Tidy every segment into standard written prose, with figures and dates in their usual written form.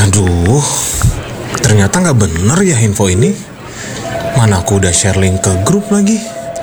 Aduh, ternyata nggak bener ya info ini. Mana aku udah share link ke grup lagi.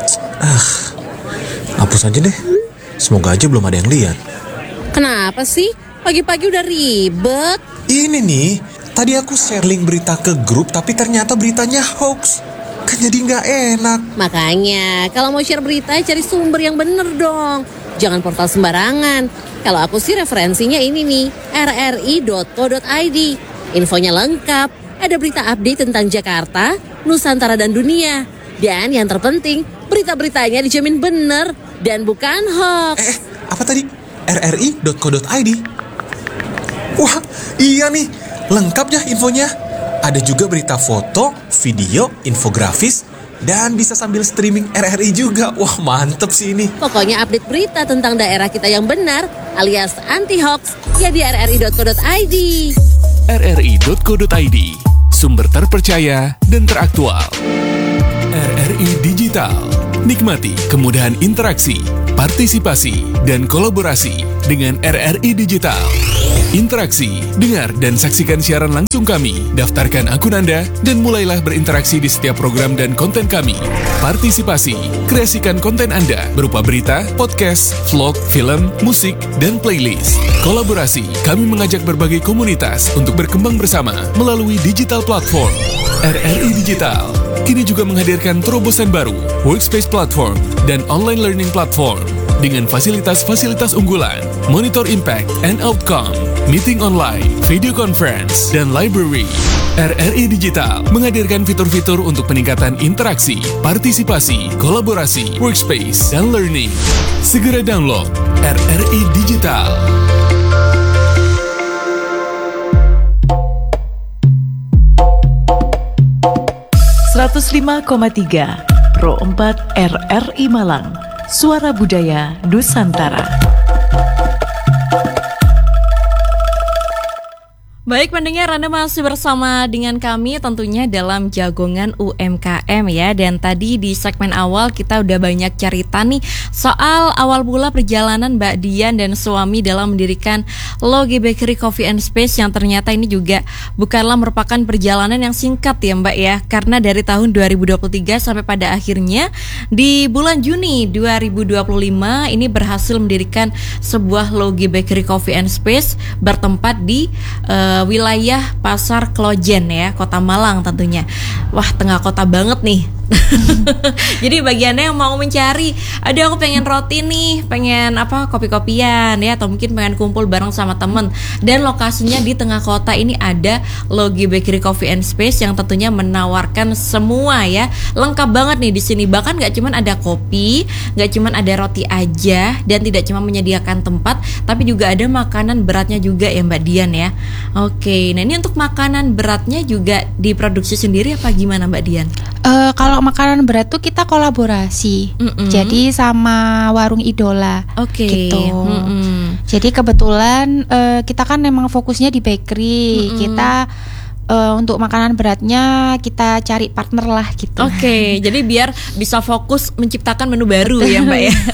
Hapus aja deh. Semoga aja belum ada yang lihat. Kenapa sih? Pagi-pagi udah ribet. Ini nih, tadi aku share link berita ke grup tapi ternyata beritanya hoax. Kan jadi nggak enak. Makanya, kalau mau share berita cari sumber yang bener dong. Jangan portal sembarangan. Kalau aku sih referensinya ini nih, rri.co.id. Infonya lengkap, ada berita update tentang Jakarta, Nusantara dan dunia. Dan yang terpenting, berita-beritanya dijamin bener dan bukan hoax. Apa tadi? rri.co.id. Wah, iya nih, lengkap ya infonya. Ada juga berita foto, video, infografis, dan bisa sambil streaming RRI juga. Wah, mantep sih ini. Pokoknya update berita tentang daerah kita yang benar alias anti-hoax ya di rri.co.id. rri.co.id, sumber terpercaya dan teraktual. RRI Digital, nikmati kemudahan interaksi, partisipasi, dan kolaborasi dengan RRI Digital. Interaksi, dengar dan saksikan siaran langsung kami, daftarkan akun Anda, dan mulailah berinteraksi di setiap program dan konten kami. Partisipasi, kreasikan konten Anda berupa berita, podcast, vlog, film, musik, dan playlist. Kolaborasi, kami mengajak berbagai komunitas untuk berkembang bersama melalui digital platform. RRI Digital kini juga menghadirkan terobosan baru, workspace platform, dan online learning platform dengan fasilitas-fasilitas unggulan, monitor impact and outcome, meeting online, video conference, dan library. RRI Digital menghadirkan fitur-fitur untuk peningkatan interaksi, partisipasi, kolaborasi, workspace, dan learning. Segera download RRI Digital. Pro 4 RRI Malang, Suara Budaya Nusantara. Baik pendengar, Anda masih bersama dengan kami tentunya dalam Jagongan UMKM ya. Dan tadi di segmen awal kita udah banyak cerita nih soal awal mula perjalanan Mbak Dian dan suami dalam mendirikan Logi Bakery Coffee and Space, yang ternyata ini juga bukanlah merupakan perjalanan yang singkat ya Mbak ya. Karena dari tahun 2023 sampai pada akhirnya di bulan Juni 2025 ini berhasil mendirikan sebuah Logi Bakery Coffee and Space bertempat di wilayah Pasar Klojen ya, Kota Malang tentunya. Wah, tengah kota banget nih. Jadi bagi Anda yang mau mencari, aduh aku pengen roti nih, pengen kopi-kopian ya, atau mungkin pengen kumpul bareng sama temen, dan lokasinya di tengah kota ini ada Logi Bakery Coffee and Space yang tentunya menawarkan semua ya, lengkap banget nih di sini. Bahkan nggak cuma ada kopi, nggak cuma ada roti aja, dan tidak cuma menyediakan tempat, tapi juga ada makanan beratnya juga ya Mbak Dian ya. Oke, nah ini untuk makanan beratnya juga diproduksi sendiri apa gimana Mbak Dian? Kalau makanan berat tuh kita kolaborasi, jadi sama Warung Idola, gitu. Jadi kebetulan kita kan memang fokusnya di bakery, kita untuk makanan beratnya kita cari partner lah gitu. Oke, jadi biar bisa fokus menciptakan menu baru ya Mbak ya.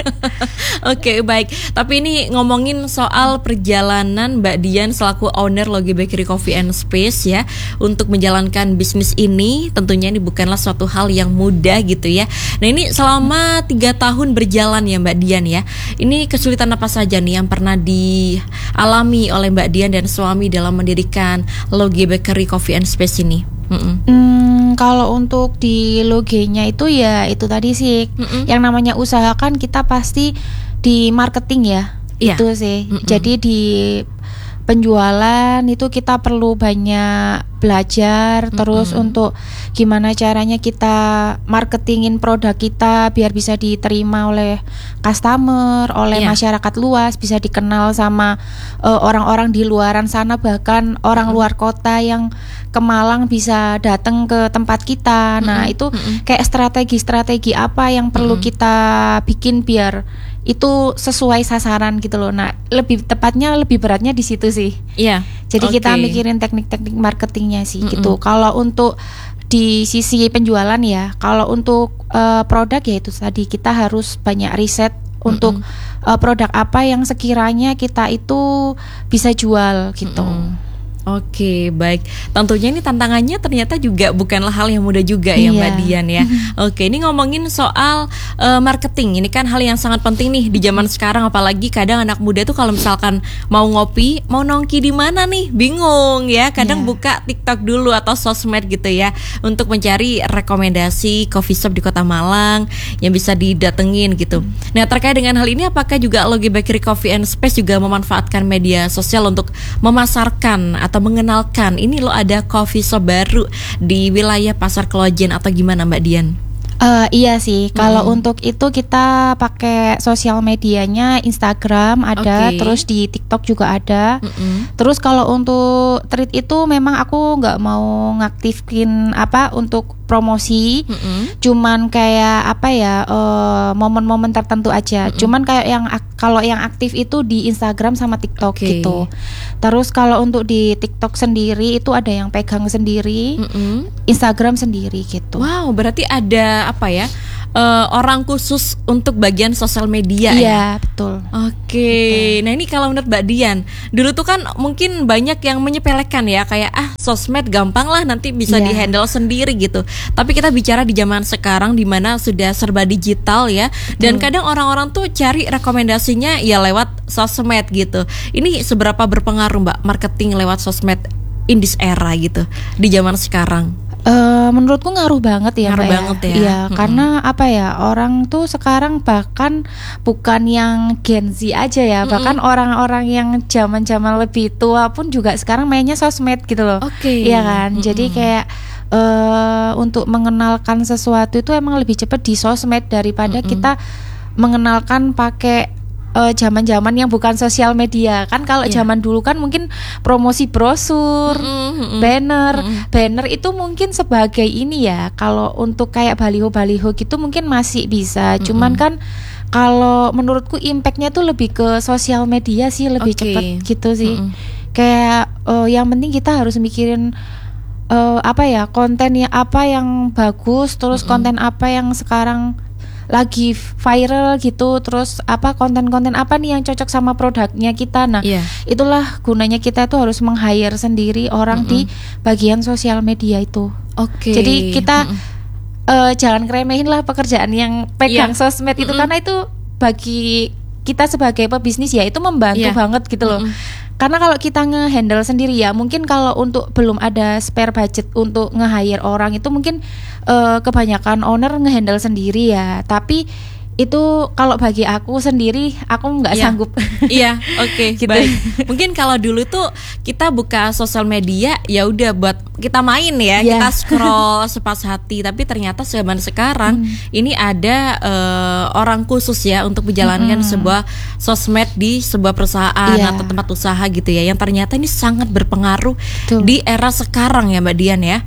Oke, baik. Tapi ini ngomongin soal perjalanan Mbak Dian selaku owner Logi Bakery Coffee and Space ya, untuk menjalankan bisnis ini tentunya ini bukanlah suatu hal yang mudah gitu ya. Nah ini selama 3 tahun berjalan ya Mbak Dian ya, ini kesulitan apa saja nih yang pernah dialami oleh Mbak Dian dan suami dalam mendirikan Logi Bakery Coffee and Space ini? Kalau untuk di Loginya itu ya itu tadi sih, yang namanya usaha kan kita pasti di marketing ya, itu sih. Jadi di penjualan itu kita perlu banyak belajar, terus untuk gimana caranya kita marketingin produk kita biar bisa diterima oleh customer, oleh masyarakat luas, bisa dikenal sama orang-orang di luaran sana, bahkan orang luar kota yang ke Malang bisa datang ke tempat kita. Nah itu kayak strategi-strategi apa yang perlu kita bikin biar itu sesuai sasaran gitu loh. Nah lebih tepatnya lebih beratnya di situ sih. Iya. Jadi kita mikirin teknik-teknik marketingnya sih gitu. Kalau untuk di sisi penjualan ya, kalau untuk produk ya itu tadi kita harus banyak riset untuk produk apa yang sekiranya kita itu bisa jual gitu. Oke, baik. Tentunya ini tantangannya ternyata juga bukanlah hal yang mudah juga ya Mbak Dian ya. Oke, ini ngomongin soal marketing. Ini kan hal yang sangat penting nih di zaman sekarang, apalagi kadang anak muda tuh kalau misalkan mau ngopi, mau nongki di mana nih, bingung ya. Kadang buka TikTok dulu atau sosmed gitu ya untuk mencari rekomendasi coffee shop di Kota Malang yang bisa didatengin gitu. Nah, terkait dengan hal ini apakah juga Logi Bakery Coffee and Space juga memanfaatkan media sosial untuk memasarkan atau mengenalkan ini loh ada coffee shop baru di wilayah Pasar Klojen atau gimana Mbak Dian? Iya sih, kalau untuk itu kita pakai sosial medianya Instagram ada, terus di TikTok juga ada. Terus kalau untuk treat itu memang aku nggak mau ngaktifin untuk promosi, cuman kayak momen-momen tertentu aja. Cuman kayak kalau yang aktif itu di Instagram sama TikTok gitu. Terus kalau untuk di TikTok sendiri itu ada yang pegang sendiri, Instagram sendiri gitu. Wow, berarti ada orang khusus untuk bagian sosial media ya? Iya, betul. Oke. Nah ini kalau menurut Mbak Dian, dulu tuh kan mungkin banyak yang menyepelekan ya, kayak sosmed gampang lah nanti bisa dihandle sendiri gitu. Tapi kita bicara di zaman sekarang di mana sudah serba digital ya, dan kadang orang-orang tuh cari rekomendasinya ya lewat sosmed gitu. Ini seberapa berpengaruh Mbak marketing lewat sosmed in this era gitu di zaman sekarang? Menurutku ngaruh banget ya, Mbak banget ya. Iya, karena orang tuh sekarang bahkan bukan yang Gen Z aja ya, bahkan orang-orang yang zaman-zaman lebih tua pun juga sekarang mainnya sosmed gitu loh. Iya kan? Jadi kayak untuk mengenalkan sesuatu itu emang lebih cepat di sosmed daripada kita mengenalkan pakai zaman-zaman yang bukan sosial media. Kan kalau zaman dulu kan mungkin promosi brosur, banner itu mungkin sebagai ini ya. Kalau untuk kayak baliho-baliho gitu mungkin masih bisa. Cuman kan kalau menurutku impactnya tuh lebih ke sosial media sih, lebih cepat gitu sih. Kayak yang penting kita harus mikirin konten yang bagus, terus konten apa yang sekarang lagi viral gitu, terus konten-konten apa nih yang cocok sama produknya kita. Nah, itulah gunanya kita tuh harus meng-hire sendiri orang di bagian sosial media itu. Jadi kita jangan ngeremehin lah pekerjaan yang pegang sosmed itu, karena itu bagi kita sebagai pebisnis ya itu membantu banget gitu loh. Karena kalau kita nge-handle sendiri ya, mungkin kalau untuk belum ada spare budget untuk nge-hire orang itu mungkin kebanyakan owner nge-handle sendiri ya. Tapi itu kalau bagi aku sendiri aku nggak sanggup. Iya, gitu. Baik. Mungkin kalau dulu tuh kita buka sosial media ya udah buat kita main ya, kita scroll sepas hati. Tapi ternyata zaman sekarang ini ada orang khusus ya untuk menjalankan sebuah sosmed di sebuah perusahaan atau tempat usaha gitu ya, yang ternyata ini sangat berpengaruh di era sekarang ya Mbak Dian ya.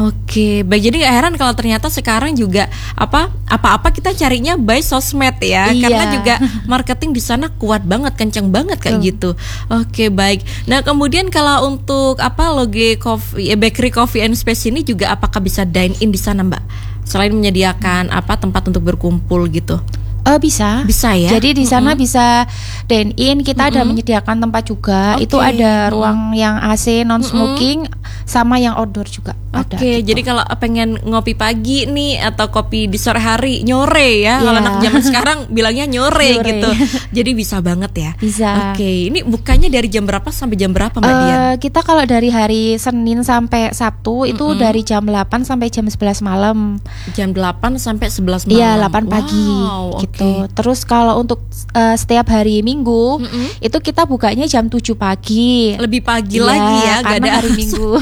Baik, jadi gak heran kalau ternyata sekarang juga apa-apa kita carinya by sosmed ya, karena juga marketing di sana kuat banget, kenceng banget kayak gitu. Baik. Nah kemudian kalau untuk Logi Bakery Coffee and Space ini juga apakah bisa dine in di sana Mbak? Selain menyediakan tempat untuk berkumpul gitu? Bisa ya. Jadi di sana bisa dine in, kita ada menyediakan tempat juga. Itu ada ruang yang AC non smoking sama yang outdoor juga ada. Gitu. Jadi kalau pengen ngopi pagi nih atau kopi di sore hari nyore ya. Kalau anak zaman sekarang bilangnya nyore gitu. Jadi bisa banget ya. Bisa. Ini bukanya dari jam berapa sampai jam berapa Mbak Dian? Kita kalau dari hari Senin sampai Sabtu itu dari jam 8 sampai jam 11 malam. Jam 8 sampai 11 malam. Iya, 8 pagi. Gitu. Terus kalau untuk setiap hari Minggu itu kita bukanya jam 7 pagi. Lebih pagi lagi ya, karena ada hari Minggu.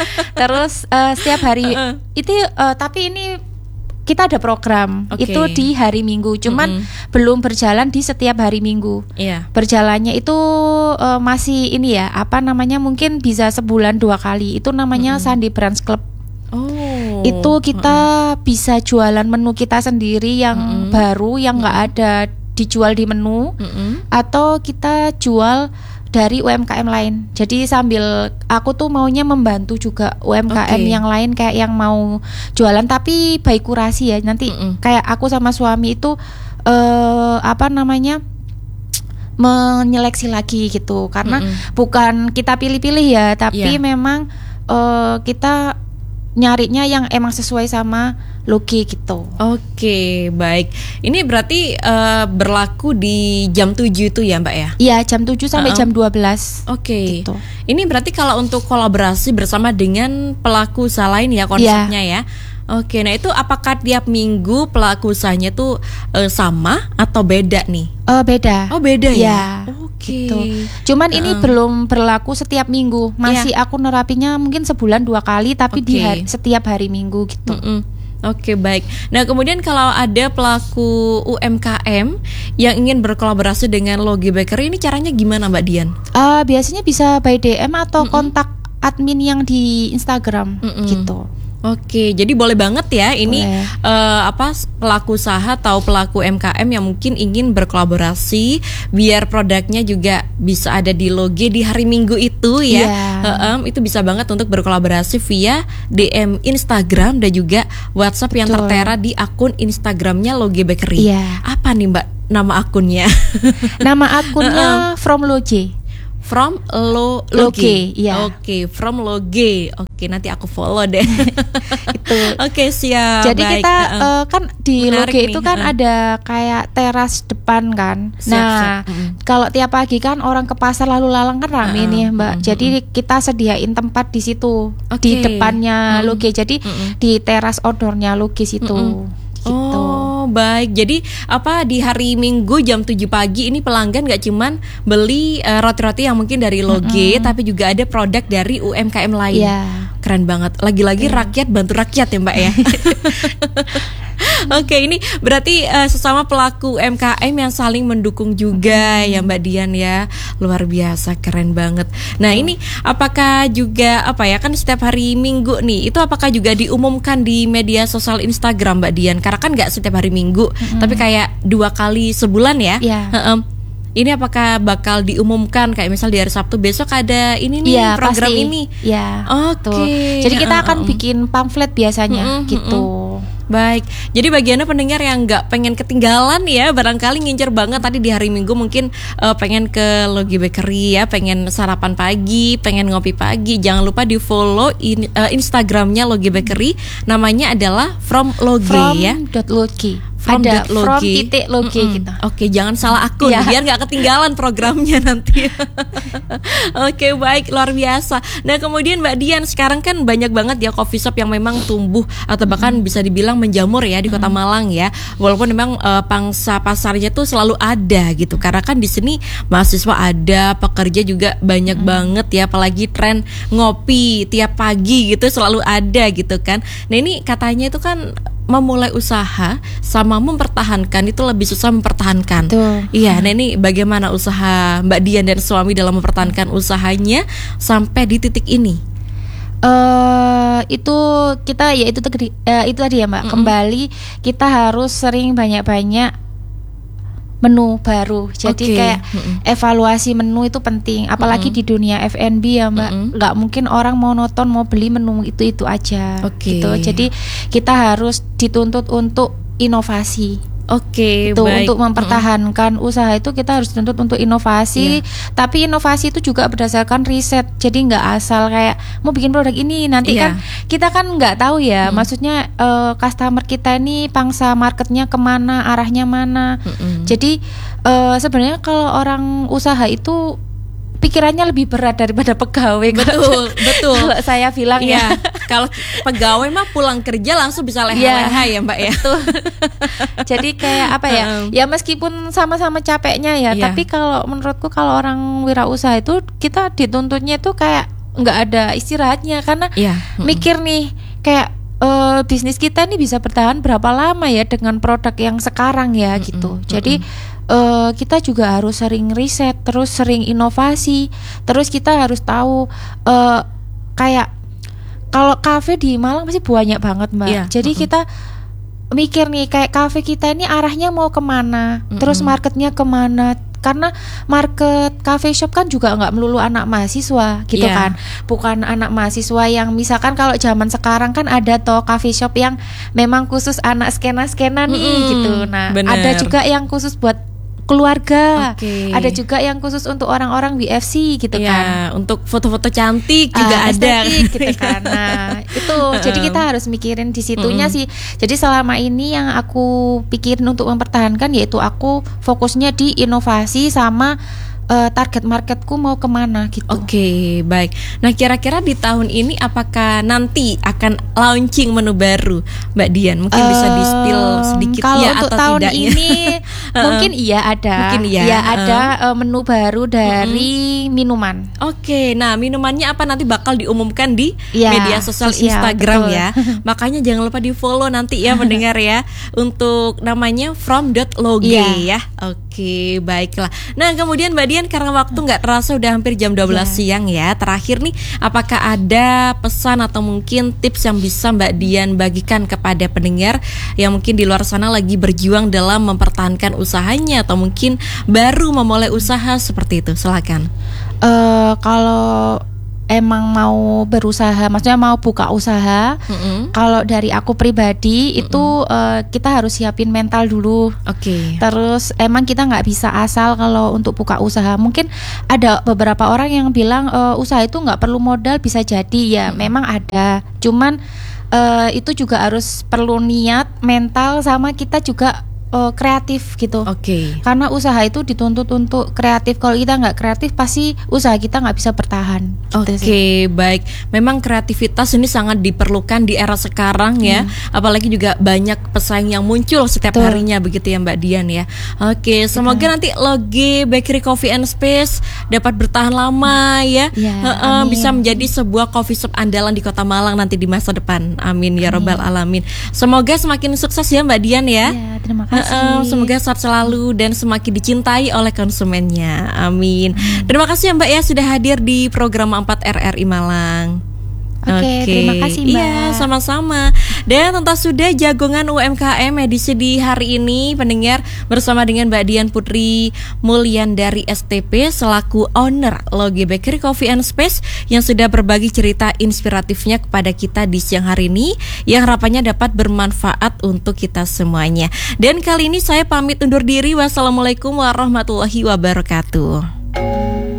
Terus setiap hari itu tapi ini kita ada program itu di hari Minggu, cuman belum berjalan di setiap hari Minggu. Berjalannya itu masih ini ya, mungkin bisa sebulan 2 kali. Itu namanya Sunday Brunch Club. Itu kita bisa jualan menu kita sendiri yang baru, yang nggak ada dijual di menu, atau kita jual dari UMKM lain. Jadi sambil aku tuh maunya membantu juga UMKM yang lain kayak yang mau jualan tapi by kurasi ya. Nanti kayak aku sama suami itu menyeleksi lagi gitu, karena bukan kita pilih-pilih ya, tapi memang kita nyarinya yang emang sesuai sama logi gitu. Oke, baik. Ini berarti berlaku di jam 7 itu ya Mbak ya? Iya, jam 7 sampai jam 12. Oke. Gitu. Ini berarti kalau untuk kolaborasi bersama dengan pelaku usaha lain ya konsepnya ya? Oke, nah itu apakah tiap minggu pelaku usahanya tuh sama atau beda nih? Beda. Oh beda ya? Oke. Gitu. Cuman ini belum berlaku setiap minggu. Masih aku nerapinya mungkin sebulan 2 kali, tapi di setiap hari Minggu gitu. Oke, baik. Nah kemudian kalau ada pelaku UMKM yang ingin berkolaborasi dengan Logi Bakery, ini caranya gimana Mbak Dian? Biasanya bisa by DM atau kontak admin yang di Instagram gitu. Oke, jadi boleh banget ya ini pelaku usaha atau pelaku UMKM yang mungkin ingin berkolaborasi biar produknya juga bisa ada di Logi di hari Minggu itu ya. Itu bisa banget untuk berkolaborasi via DM Instagram dan juga WhatsApp yang tertera di akun Instagramnya Logi Bakery. Apa nih Mbak nama akunnya? Nama akunnya From Logi. From Logi. Oke, From Logi. Oke, nanti aku follow deh. Itu. Oke, siap. Jadi baik. Kita kan di Logi itu nih, kan ada kayak teras depan kan. Siap. Kalau tiap pagi kan orang ke pasar lalu lalang kan rame nih Mbak. Jadi kita sediain tempat di situ di depannya Logi. Jadi di teras outdoornya Logi situ. Gitu. Oh baik, jadi di hari Minggu jam 7 pagi ini pelanggan gak cuman beli roti-roti yang mungkin dari Logi, tapi juga ada produk dari UMKM lain. Keren banget, lagi-lagi rakyat bantu rakyat ya Mbak ya. Oke, ini berarti sesama pelaku UMKM yang saling mendukung juga ya Mbak Dian ya. Luar biasa, keren banget. Nah ini apakah juga kan setiap hari Minggu nih, itu apakah juga diumumkan di media sosial Instagram Mbak Dian? Karena kan gak setiap hari Minggu, tapi kayak 2 kali sebulan ya. Ini apakah bakal diumumkan kayak misal di hari Sabtu besok ada ini nih program pasti. ini? Oke. Jadi kita akan bikin pamflet biasanya gitu. Baik, jadi bagiannya pendengar yang nggak pengen ketinggalan ya, barangkali ngincer banget tadi di hari Minggu mungkin pengen ke Logi Bakery ya, pengen sarapan pagi, pengen ngopi pagi, jangan lupa di follow Instagramnya Logi Bakery, namanya adalah From Logi ya. From.logi. Ada from.logi gitu. Oke, jangan salah akun biar nggak ketinggalan programnya nanti. Oke, baik, luar biasa. Nah kemudian Mbak Dian, sekarang kan banyak banget ya coffee shop yang memang tumbuh atau bahkan bisa dibilang menjamur ya di Kota Malang ya. Walaupun memang pangsa pasarnya tuh selalu ada gitu. Karena kan di sini mahasiswa ada, pekerja juga banyak banget ya. Apalagi tren ngopi tiap pagi gitu selalu ada gitu kan. Nah ini katanya itu kan memulai usaha sama mempertahankan itu lebih susah mempertahankan. Iya, nah ini bagaimana usaha Mbak Dian dan suami dalam mempertahankan usahanya sampai di titik ini? Itu kita ya itu tadi ya Mbak. Kembali kita harus sering banyak-banyak menu baru. Jadi kayak evaluasi menu itu penting. Apalagi di dunia F&B ya Mbak. Nggak mungkin orang monoton mau beli menu itu aja. Gitu. Jadi kita harus dituntut untuk inovasi. Baik. Untuk mempertahankan usaha itu kita harus dituntut untuk inovasi. Tapi inovasi itu juga berdasarkan riset. Jadi nggak asal kayak mau bikin produk ini nanti kan kita kan nggak tahu ya. Maksudnya customer kita ini pangsa marketnya kemana, arahnya mana. Jadi sebenarnya kalau orang usaha itu pikirannya lebih berat daripada pegawai. Betul. Kalau saya bilang ya. Kalau pegawai mah pulang kerja langsung bisa leha-leha ya Mbak ya. Jadi kayak apa ya? Ya meskipun sama-sama capeknya ya, tapi kalau menurutku kalau orang wirausaha itu kita dituntutnya itu kayak nggak ada istirahatnya karena mikir nih kayak bisnis kita ini bisa bertahan berapa lama ya dengan produk yang sekarang ya gitu. Jadi kita juga harus sering riset, terus sering inovasi, terus kita harus tahu kayak kalau kafe di Malang masih banyak banget Mbak. Jadi kita mikir nih kayak kafe kita ini arahnya mau kemana, terus marketnya kemana. Karena market cafe shop kan juga nggak melulu anak mahasiswa gitu kan. Bukan anak mahasiswa yang misalkan kalau zaman sekarang kan ada toh cafe shop yang memang khusus anak skena-skena nih gitu. Nah ada juga yang khusus buat keluarga. Oke. Ada juga yang khusus untuk orang-orang WFC gitu kan. Untuk foto-foto cantik juga ada. Estetik gitu kan. Nah, itu jadi kita harus mikirin di situnya sih. Jadi selama ini yang aku pikirin untuk mempertahankan yaitu aku fokusnya di inovasi sama target marketku mau kemana gitu. Oke, baik. Nah, kira-kira di tahun ini apakah nanti akan launching menu baru, Mbak Dian? Mungkin bisa di-spill sedikit kalau ya untuk atau tahun tidaknya? ini mungkin iya ada. Mungkin iya. Ya ada menu baru dari minuman. Oke, nah minumannya apa nanti bakal diumumkan di Ya, media sosial Instagram betul. ya. Makanya jangan lupa di-follow nanti ya pendengar ya. Untuk namanya from.loge ya. Oke, baiklah. Nah, kemudian Mbak Dian, karena waktu nggak terasa udah hampir jam 12 siang ya. Terakhir nih, apakah ada pesan atau mungkin tips yang bisa Mbak Dian bagikan kepada pendengar yang mungkin di luar sana lagi berjuang dalam mempertahankan usahanya atau mungkin baru memulai usaha seperti itu? Silakan. Kalau emang mau berusaha, maksudnya mau buka usaha, kalau dari aku pribadi itu kita harus siapin mental dulu. Oke. Terus emang kita nggak bisa asal kalau untuk buka usaha. Mungkin ada beberapa orang yang bilang usaha itu nggak perlu modal, bisa jadi ya. Memang ada, cuman itu juga harus perlu niat, mental, sama kita juga kreatif gitu. Oke. Karena usaha itu dituntut untuk kreatif. Kalau kita nggak kreatif, pasti usaha kita nggak bisa bertahan. Gitu sih. Oke, baik. Memang kreativitas ini sangat diperlukan di era sekarang ya. Apalagi juga banyak pesaing yang muncul setiap harinya begitu ya Mbak Dian ya. Oke, semoga nanti Loge Bakery Coffee and Space dapat bertahan lama ya. Amin. Bisa menjadi sebuah coffee shop andalan di Kota Malang nanti di masa depan. Amin ya robbal alamin. Semoga semakin sukses ya Mbak Dian ya. Ya, terima kasih. Semoga sehat selalu dan semakin dicintai oleh konsumennya. Amin. Terima kasih ya Mbak ya sudah hadir di program 4 RRI Malang. Oke, terima kasih Mbak. Iya, sama-sama. Dan tentu sudah Jagongan UMKM edisi di hari ini pendengar bersama dengan Mbak Dian Putri Mulyan dari STP selaku owner Loge Bakery Coffee and Space yang sudah berbagi cerita inspiratifnya kepada kita di siang hari ini yang harapannya dapat bermanfaat untuk kita semuanya. Dan kali ini saya pamit undur diri. Wassalamualaikum warahmatullahi wabarakatuh.